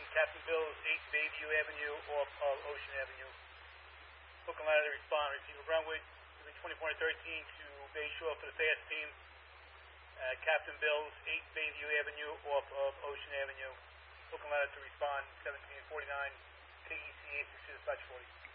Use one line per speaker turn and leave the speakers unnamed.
Captain Bill's 8 Bayview Avenue off of Ocean Avenue. Book and ladder to respond. Receiver Brentwood, moving 24 and 13 to Bayshore for the fast team. Captain Bill's 8 Bayview Avenue off of Ocean Avenue. Book and ladder to respond. 1749 KEC 8 6 40.